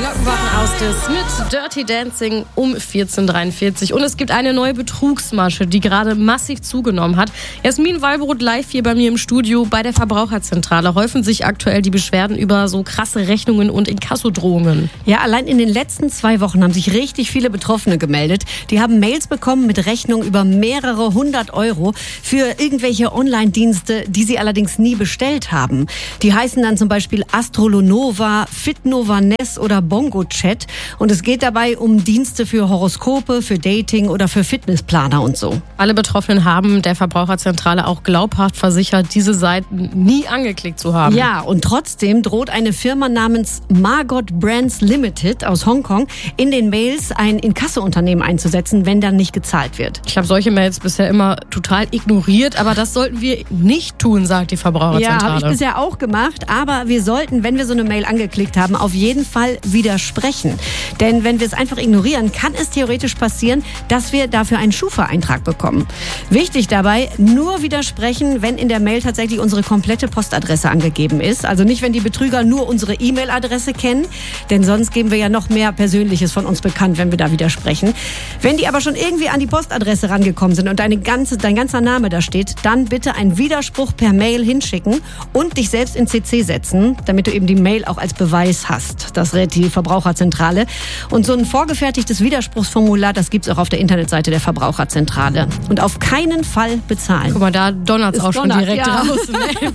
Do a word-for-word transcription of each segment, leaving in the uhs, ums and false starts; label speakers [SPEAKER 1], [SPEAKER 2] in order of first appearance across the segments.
[SPEAKER 1] Glockenwochen aus des mit Dirty Dancing um vierzehn Uhr dreiundvierzig. Und es gibt eine neue Betrugsmasche, die gerade massiv zugenommen hat. Jasmin Wallbrot live hier bei mir im Studio bei der Verbraucherzentrale. Häufen sich aktuell die Beschwerden über so krasse Rechnungen und Inkassodrohungen.
[SPEAKER 2] Ja, allein in den letzten zwei Wochen haben sich richtig viele Betroffene gemeldet. Die haben Mails bekommen mit Rechnungen über mehrere hundert Euro für irgendwelche Online-Dienste, die sie allerdings nie bestellt haben. Die heißen dann zum Beispiel Astrolonova, Fitnova Ness oder Bongo Chat. Und es geht dabei um Dienste für Horoskope, für Dating oder für Fitnessplaner und so.
[SPEAKER 1] Alle Betroffenen haben der Verbraucherzentrale auch glaubhaft versichert, diese Seiten nie angeklickt zu haben.
[SPEAKER 2] Ja, und trotzdem droht eine Firma namens Margot Brands Limited aus Hongkong in den Mails ein Inkasso-Unternehmen einzusetzen, wenn dann nicht gezahlt wird.
[SPEAKER 1] Ich habe solche Mails bisher immer total ignoriert, aber das sollten wir nicht tun, sagt die Verbraucherzentrale.
[SPEAKER 2] Ja, habe ich bisher auch gemacht, aber wir sollten, wenn wir so eine Mail angeklickt haben, auf jeden Fall widersprechen. Denn wenn wir es einfach ignorieren, kann es theoretisch passieren, dass wir dafür einen Schufa-Eintrag bekommen. Wichtig dabei, nur widersprechen, wenn in der Mail tatsächlich unsere komplette Postadresse angegeben ist. Also nicht, wenn die Betrüger nur unsere E-Mail-Adresse kennen, denn sonst geben wir ja noch mehr Persönliches von uns bekannt, wenn wir da widersprechen. Wenn die aber schon irgendwie an die Postadresse rangekommen sind und deine ganze, dein ganzer Name da steht, dann bitte einen Widerspruch per Mail hinschicken und dich selbst in C C setzen, damit du eben die Mail auch als Beweis hast. Das rät die Verbraucherzentrale. Und so ein vorgefertigtes Widerspruchsformular, das gibt's auch auf der Internetseite der Verbraucherzentrale. Und auf keinen Fall bezahlen.
[SPEAKER 1] Guck mal, da donnert's auch schon direkt
[SPEAKER 2] ja.
[SPEAKER 1] raus.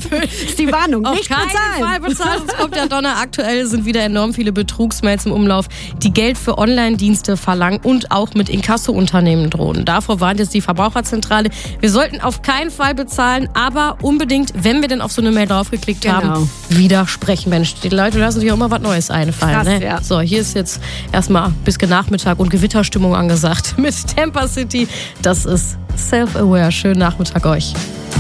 [SPEAKER 2] Ist die Warnung,
[SPEAKER 1] auf
[SPEAKER 2] nicht
[SPEAKER 1] keinen
[SPEAKER 2] bezahlen.
[SPEAKER 1] Fall bezahlen, sonst kommt der Donner. Aktuell sind wieder enorm viele Betrugsmails im Umlauf, die Geld für Online-Dienste verlangen und auch mit Inkasso-Unternehmen drohen. Davor warnt jetzt die Verbraucherzentrale. Wir sollten auf keinen Fall bezahlen, aber unbedingt, wenn wir denn auf so eine Mail draufgeklickt
[SPEAKER 2] Genau.
[SPEAKER 1] haben, widersprechen. Mensch, die Leute lassen sich auch immer was Neues einfallen.
[SPEAKER 2] Krass,
[SPEAKER 1] ne?
[SPEAKER 2] ja.
[SPEAKER 1] So, hier ist jetzt erstmal bis Nachmittag und Gewitterstimmung angesagt mit Temper City. Das ist Self-Aware. Schönen Nachmittag euch.